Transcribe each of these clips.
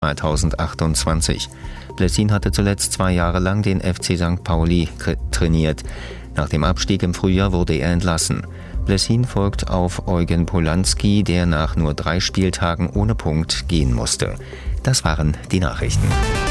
2028. Blessin hatte zuletzt 2 Jahre lang den FC St. Pauli trainiert. Nach dem Abstieg im Frühjahr wurde er entlassen. Blessin folgt auf Eugen Polanski, der nach nur 3 Spieltagen ohne Punkt gehen musste. Das waren die Nachrichten.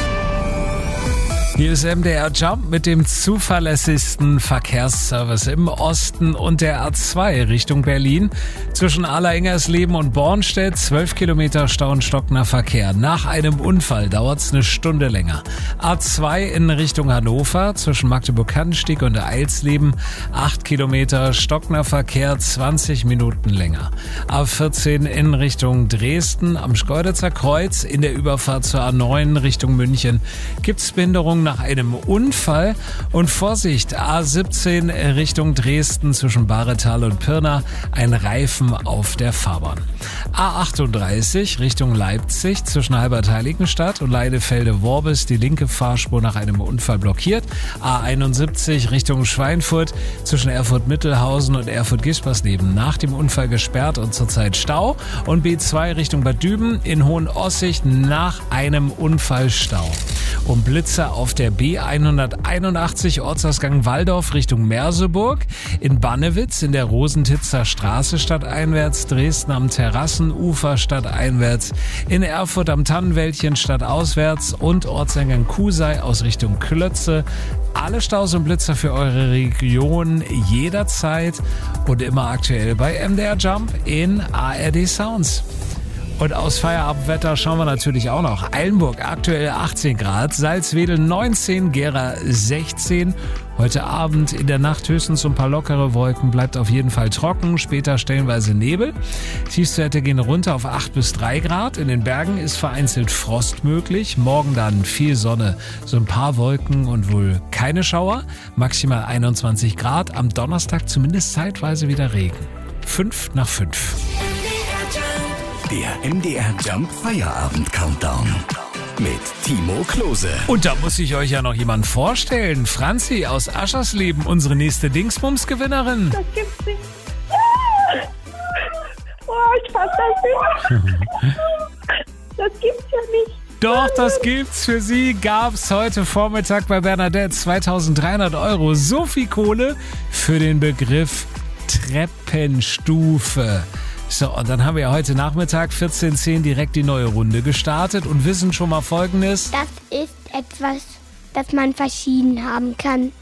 Hier ist MDR Jump mit dem zuverlässigsten Verkehrsservice im Osten und der A2 Richtung Berlin. Zwischen Allerleingersleben und Bornstedt 12 Kilometer Stau und stockender Verkehr. Nach einem Unfall dauert es eine Stunde länger. A2 in Richtung Hannover zwischen Magdeburg-Handenstieg und Eilsleben 8 Kilometer stockender Verkehr, 20 Minuten länger. A14 in Richtung Dresden am Schkeuditzer Kreuz in der Überfahrt zur A9 Richtung München gibt's Behinderungen nach einem Unfall. Und Vorsicht, A17 Richtung Dresden zwischen Bahretal und Pirna, ein Reifen auf der Fahrbahn. A38 Richtung Leipzig zwischen Halbertheiligenstadt und Leidefelde-Worbis die linke Fahrspur nach einem Unfall blockiert. A71 Richtung Schweinfurt zwischen Erfurt-Mittelhausen und Erfurt-Gispersleben nach dem Unfall gesperrt und zurzeit Stau. Und B2 Richtung Bad Düben in Hohenossig nach einem Unfall Stau. Und Blitzer auf der B181 Ortsausgang Walldorf Richtung Merseburg, in Bannewitz in der Rosentitzer Straße stadteinwärts, Dresden am Terrassenufer stadteinwärts, in Erfurt am Tannenwäldchen stadtauswärts und Ortseingang Kusei aus Richtung Klötze. Alle Staus und Blitzer für eure Region jederzeit und immer aktuell bei MDR Jump in ARD Sounds. Und aus Feierabendwetter schauen wir natürlich auch noch. Eilenburg aktuell 18 Grad, Salzwedel 19, Gera 16. Heute Abend in der Nacht höchstens ein paar lockere Wolken, bleibt auf jeden Fall trocken, später stellenweise Nebel. Tiefstwerte gehen runter auf 8 bis 3 Grad. In den Bergen ist vereinzelt Frost möglich. Morgen dann viel Sonne, so ein paar Wolken und wohl keine Schauer. Maximal 21 Grad, am Donnerstag zumindest zeitweise wieder Regen. 5 nach 5. Der MDR Jump Feierabend Countdown mit Timo Klose. Und da muss ich euch ja noch jemanden vorstellen. Franzi aus Aschersleben, unsere nächste Dingsbums-Gewinnerin. Das gibt's nicht. Oh, ich fass das nicht. Das gibt's ja nicht. Doch, das gibt's. Für sie gab's heute Vormittag bei Bernadette 2.300 €. So viel Kohle für den Begriff Treppenstufe. So, und dann haben wir heute Nachmittag 14:10 direkt die neue Runde gestartet und wissen schon mal Folgendes. Das ist etwas, das man verschieden haben kann.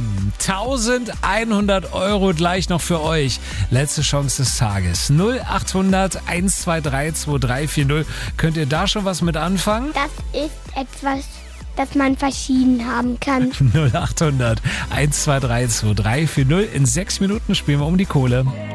1.100 € gleich noch für euch. Letzte Chance des Tages. 0800 123 2340. Könnt ihr da schon was mit anfangen? Das ist etwas, das man verschieden haben kann. 0800 123 2340. In 6 Minuten spielen wir um die Kohle.